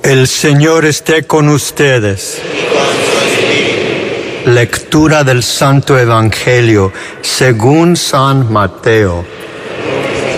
El Señor esté con ustedes. Lectura del Santo Evangelio según San Mateo.